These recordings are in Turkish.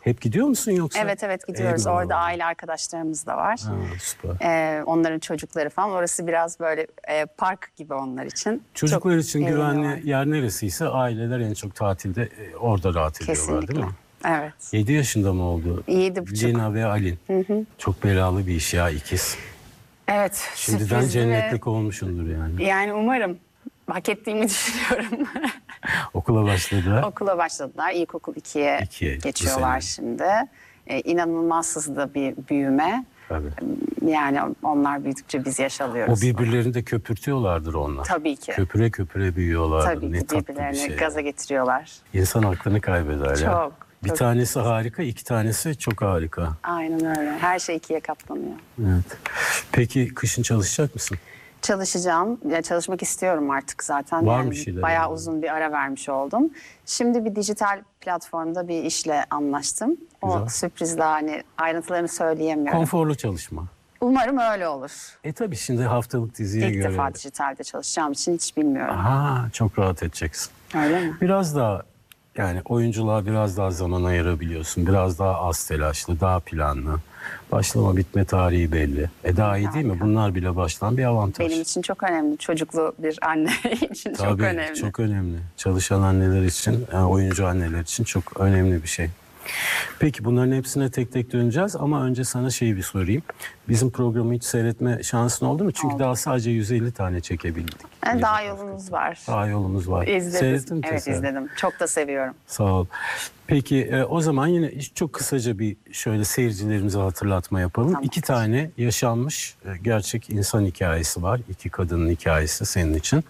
Hep gidiyor musun yoksa? Evet gidiyoruz. Eyvallah. Orada aile arkadaşlarımız da var. Ha, süper. Onların çocukları falan. Orası biraz böyle park gibi onlar için. Çocuklar Çok için eğleniyorlar. güvenli yer neresiyse aileler en çok tatilde orada rahat ediyorlar Kesinlikle. değil mi? Evet. 7 yaşında mı oldu? 7,5. Lina ve Alin. Çok belalı bir iş ya, ikiz. Evet. Şimdiden sürprizli cennetlik olmuşsundur yani. Yani umarım. Hak ettiğimi düşünüyorum. Okula başladılar. Okula başladılar. İlkokul 2'ye İkiye, bu geçiyorlar sene. şimdi. İnanılmaz hızlı bir büyüme. Tabii. Yani onlar büyüdükçe biz yaş alıyoruz. O birbirlerini de köpürtüyorlardır onlar. Tabii ki. Köpüre köpüre büyüyorlar. Tabii Ne ki tatlı bir birbirlerini şey. gaza getiriyorlar. İnsan aklını kaybeder ya. Çok, Bir çok. tanesi harika, iki tanesi çok harika. Aynen öyle. Her şey 2'ye katlanıyor. Evet. Peki kışın çalışacak mısın? Çalışacağım. Ya çalışmak istiyorum artık zaten. Var Yani mı şeyler bayağı yani? uzun bir ara vermiş oldum. Şimdi bir dijital platformda bir işle anlaştım. O Güzel. sürpriz daha hani ayrıntılarını söyleyemiyorum. Konforlu çalışma. Umarım öyle olur. Tabii şimdi haftalık diziye İlk göre. defa dijitalde çalışacağım için hiç bilmiyorum. Aha, çok rahat edeceksin. Öyle mi? Biraz daha yani oyunculuğa biraz daha zaman ayırabiliyorsun. Biraz daha az telaşlı, daha planlı. Başlama bitme tarihi belli. Daha iyi değil mi? Harika. Bunlar bile baştan bir avantaj. Benim için çok önemli. Çocuklu bir anne için çok Tabii, önemli. çok önemli. Çalışan anneler için, yani oyuncu anneler için çok önemli bir şey. Peki bunların hepsine tek tek döneceğiz ama önce sana şeyi bir sorayım. Bizim programı hiç seyretme şansın oldu mu? Çünkü Oldu. daha sadece 150 tane çekebildik. Yani daha yolumuz var. Daha yolumuz var. İzledim. Seyrettin mi Evet Teser? izledim. Çok da seviyorum. Sağ ol. Peki o zaman yine çok kısaca bir şöyle seyircilerimize hatırlatma yapalım. Tamam. 2 tane yaşanmış gerçek insan hikayesi var. 2 kadının hikayesi senin için.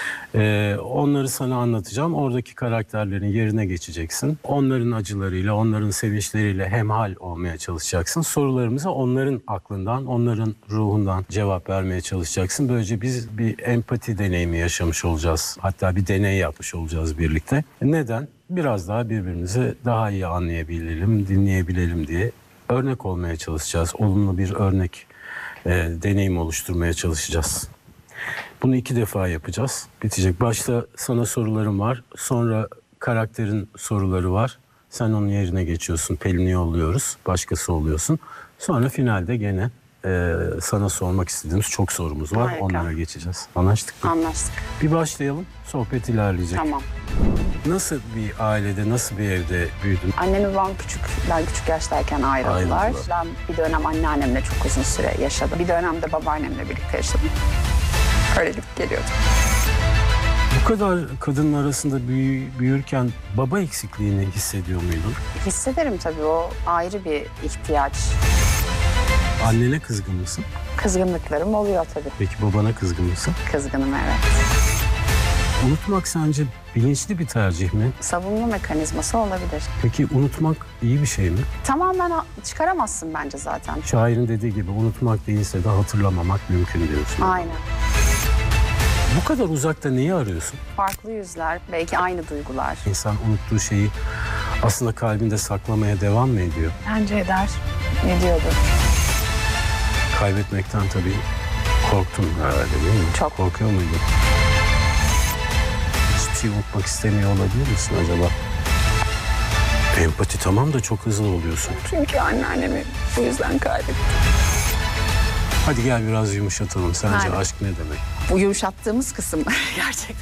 Onları sana anlatacağım. Oradaki karakterlerin yerine geçeceksin. Onların acılarıyla, onların sevinçleriyle hemhal olmaya çalışacaksın. Sorularımıza onların aklından, onların ruhundan cevap vermeye çalışacaksın. Böylece biz bir empati deneyimi yaşamış olacağız. Hatta bir deney yapmış olacağız birlikte. Neden? Biraz daha birbirimizi daha iyi anlayabilelim, dinleyebilelim diye örnek olmaya çalışacağız. Olumlu bir örnek deneyim oluşturmaya çalışacağız. Bunu 2 defa yapacağız. Bitecek. Başta sana sorularım var. Sonra karakterin soruları var. Sen onun yerine geçiyorsun. Pelin'i yolluyoruz. Başkası oluyorsun. Sonra finalde gene sana sormak istediğimiz çok sorumuz var. Harika. Onlara geçeceğiz. Anlaştık mı? Anlaştık. Bir başlayalım. Sohbet ilerleyecek. Tamam. Nasıl bir ailede, nasıl bir evde büyüdün? Annem ve babam ben küçük yaştayken ayrıldılar. Ayrıldılar. Ben bir dönem anneannemle çok uzun süre yaşadım. Bir dönem de babaannemle birlikte yaşadım. Öyle gidip geliyordum. Bu kadar kadının arasında büyürken baba eksikliğini hissediyor muydun? Hissederim tabii, o ayrı bir ihtiyaç. Annene kızgın mısın? Kızgınlıklarım oluyor tabii. Peki babana kızgın mısın? Kızgınım, evet. Unutmak sence bilinçli bir tercih mi? Savunma mekanizması olabilir. Peki unutmak iyi bir şey mi? Tamamen çıkaramazsın bence zaten. Şairin dediği gibi unutmak değilse de hatırlamamak mümkün diyorsun. Aynen. Bu kadar uzakta neyi arıyorsun? Farklı yüzler, belki aynı duygular. İnsan unuttuğu şeyi aslında kalbinde saklamaya devam mı ediyor? Bence eder. Ne diyordu? Kaybetmekten tabii korktun herhalde değil mi? Çok. Korkuyor muydun? Hiçbir şey unutmak istemiyor olabilir misin acaba? Empati tamam da çok hızlı oluyorsun. Çünkü anneannemi bu yüzden kaybettim. Hadi gel biraz yumuşatalım. Sence Hadi. aşk ne demek? Bu yumuşattığımız kısım gerçekten.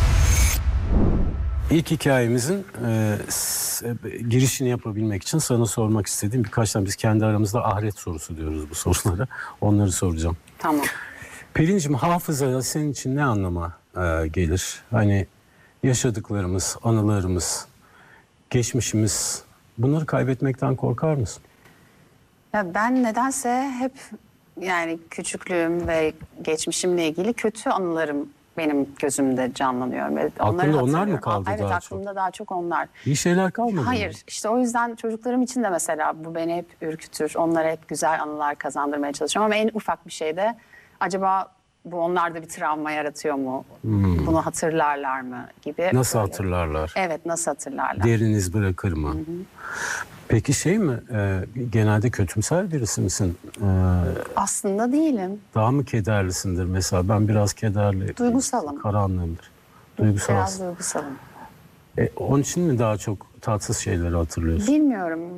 İlk hikayemizin girişini yapabilmek için sana sormak istediğim birkaç tane, biz kendi aramızda ahiret sorusu diyoruz bu sorulara. Onları soracağım. Tamam. Pelin'cim, hafıza senin için ne anlama gelir? Hani yaşadıklarımız, anılarımız, geçmişimiz, bunları kaybetmekten korkar mısın? Ya ben nedense hep yani küçüklüğüm ve geçmişimle ilgili kötü anılarım benim gözümde canlanıyor. Ve Aklında onları onlar mı hatırlıyorum. kaldı Evet, daha çok? aklımda daha çok onlar. İyi şeyler kalmadı mı? Hayır, işte o yüzden çocuklarım için de mesela bu beni hep ürkütür. Onlara hep güzel anılar kazandırmaya çalışıyorum. Ama en ufak bir şeyde acaba bu onlarda bir travma yaratıyor mu? Bunu hatırlarlar mı gibi. Nasıl böyle. hatırlarlar? Evet, nasıl hatırlarlar? Derin iz bırakır mı? Peki şey mi, genelde kötümser birisi misin? Aslında değilim. Daha mı kederlisindir mesela? Ben biraz kederli. Duygusalım. Karanlığımdır. Biraz Duygusalsın. duygusalım. Onun için mi daha çok tatsız şeyleri hatırlıyorsun? Bilmiyorum.